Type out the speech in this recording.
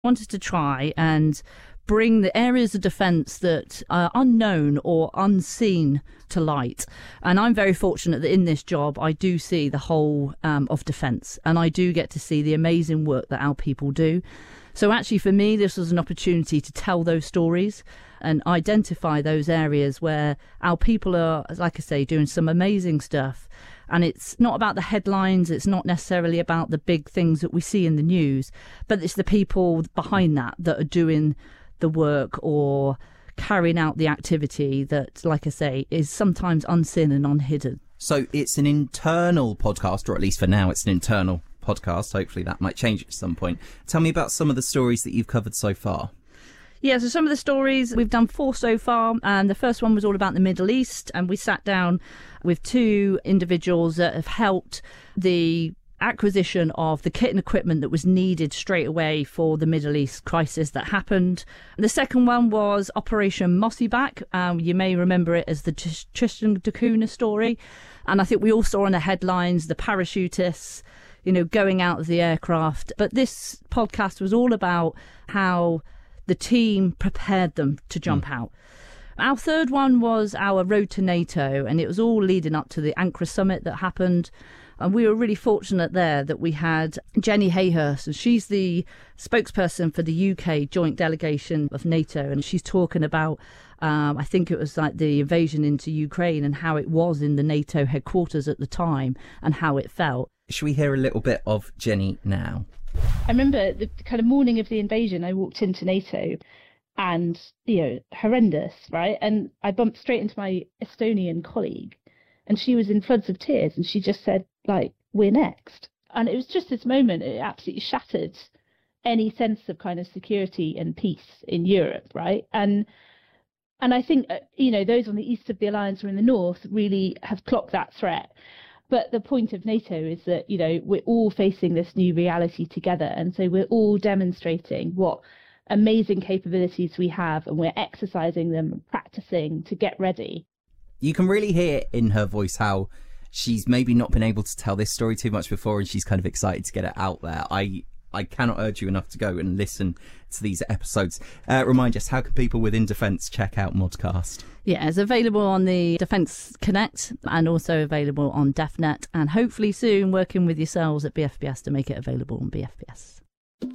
wanted to try and bring the areas of defence that are unknown or unseen to light. And I'm very fortunate that in this job I do see the whole of defence, and I do get to see the amazing work that our people do. So actually for me this was an opportunity to tell those stories and identify those areas where our people are, like I say, doing some amazing stuff. And it's not about the headlines, it's not necessarily about the big things that we see in the news, but it's the people behind that are doing the work or carrying out the activity that, like I say, is sometimes unseen and unhidden. So it's an internal podcast, or at least for now it's an internal podcast. Hopefully that might change at some point. Tell me about some of the stories that you've covered so far. Yeah, so some of the stories, we've done 4 so far, and the first one was all about the Middle East, and we sat down with 2 individuals that have helped the acquisition of the kit and equipment that was needed straight away for the Middle East crisis that happened. The second one was Operation Mossyback. You may remember it as the Tristan da Cunha story, and I think we all saw in the headlines the parachutists, going out of the aircraft. But this podcast was all about how the team prepared them to jump out. Our third one was our Road to NATO, and it was all leading up to the Ankara summit that happened. And we were really fortunate there that we had Jenny Hayhurst, and she's the spokesperson for the UK joint delegation of NATO. And she's talking about, I think it was like the invasion into Ukraine and how it was in the NATO headquarters at the time and how it felt. Should we hear a little bit of Jenny now? I remember the kind of morning of the invasion, I walked into NATO and, horrendous, right? And I bumped straight into my Estonian colleague and she was in floods of tears and she just said, we're next. And it was just this moment, it absolutely shattered any sense of kind of security and peace in Europe, right? And I think, those on the east of the alliance or in the north really have clocked that threat. But the point of NATO is that, we're all facing this new reality together. And so we're all demonstrating what amazing capabilities we have, and we're exercising them and practicing to get ready. You can really hear in her voice how she's maybe not been able to tell this story too much before, and she's kind of excited to get it out there. I cannot urge you enough to go and listen to these episodes. Remind us, how can people within Defence check out Modcast? Yeah, it's available on the Defence Connect and also available on DefNet, and hopefully soon working with yourselves at BFBS to make it available on BFBS.